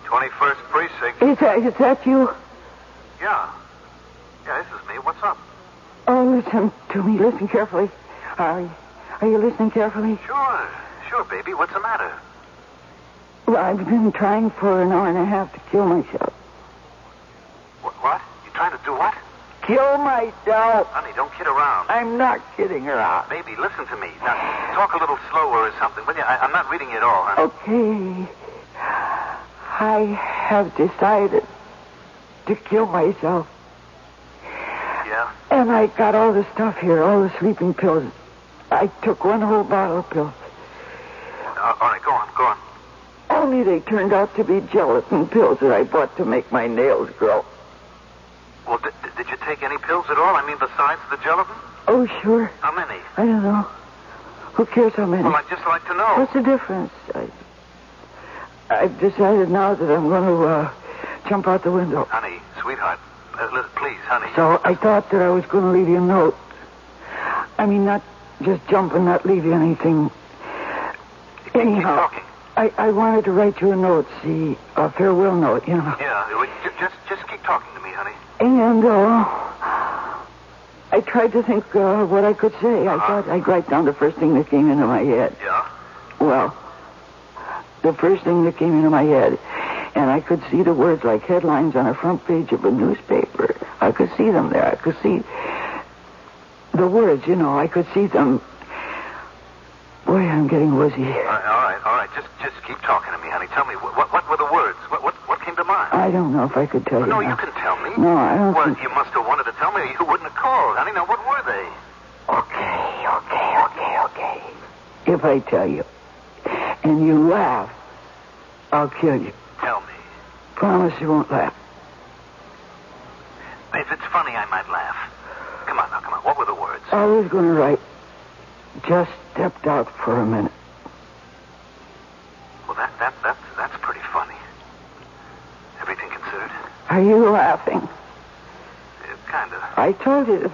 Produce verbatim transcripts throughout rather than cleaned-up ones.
twenty-first Precinct. Is that, is that you? Yeah. Yeah, this is me. What's up? Oh, listen to me. Listen carefully. Are, are you listening carefully? Sure. Sure, baby. What's the matter? Well, I've been trying for an hour and a half to kill myself. What? What? You trying to do what? Kill myself. Honey, don't kid around. I'm not kidding around. Baby, listen to me. Now, talk a little slower or something, will you? I, I'm not reading it all, honey. Okay. I have decided to kill myself. Yeah? And I got all the stuff here, all the sleeping pills. I took one whole bottle of pills. Uh, all right, go on, go on. Only they turned out to be gelatin pills that I bought to make my nails grow. Well, did, did you take any pills at all? I mean, besides the gelatin? Oh, sure. How many? I don't know. Who cares how many? Well, I'd just like to know. What's the difference? I, I've decided now that I'm going to uh, jump out the window. Honey, sweetheart, uh, li- please, honey. So I thought that I was going to leave you a note. I mean, not just jump and not leave you anything. Keep, Anyhow, keep talking. I, I wanted to write you a note, see, a farewell note, you know. Yeah, well, j- just just keep talking to me, honey. And uh, I tried to think uh, what I could say. I Uh-huh. thought I'd write down the first thing that came into my head. Yeah? Well, the first thing that came into my head, and I could see the words like headlines on a front page of a newspaper. I could see them there. I could see the words, you know. I could see them. Boy, I'm getting woozy. All right, all right, all right. Just just keep talking to me, honey. Tell me, what what, what were the words? What, what what came to mind? I don't know if I could tell Well, you. no, now. you can tell me. No, I don't Well, think... you must have wanted to tell me, or you wouldn't have called, honey. Now, what were they? Okay, okay, okay, okay. If I tell you, and you laugh, I'll kill you. Tell me. Promise you won't laugh. If it's funny, I might laugh. Come on, now, come on. What were the words? I was going to write, just stepped out for a minute. Well, that that that's that's pretty funny. Everything considered, Are you laughing? it kind of. I told you this.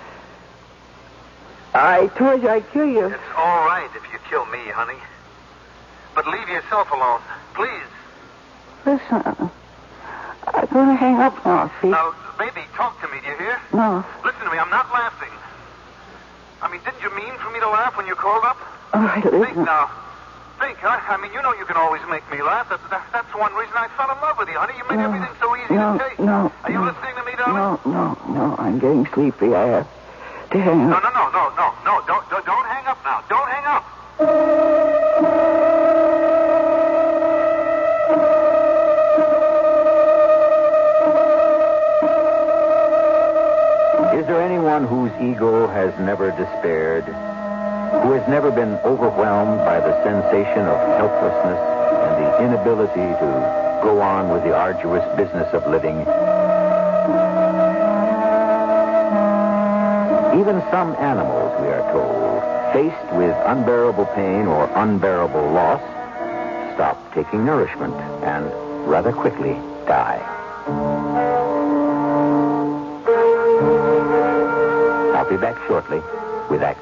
I told you I'd kill you. It's all right if you kill me, honey. But leave yourself alone, please. Listen, I'm going to hang up now, see? Now, baby, talk to me. Do you hear? No. Listen to me. I'm not laughing. I mean, didn't you mean for me to laugh when you called up? All right, Think listen. now. Think. I, I mean, you know you can always make me laugh. That's, that, that's one reason I fell in love with you, honey. You made No, everything so easy no, to take. no, Are you no. listening to me, darling? No, no, no. I'm getting sleepy. I have to hang No, up. no, no, no, no, no. Don't, don't, don't hang up now. Don't hang up. Is there anyone whose ego has never despaired, who has never been overwhelmed by the sensation of helplessness and the inability to go on with the arduous business of living? Even some animals, we are told, faced with unbearable pain or unbearable loss, stop taking nourishment and rather quickly die. I'll be back shortly with Act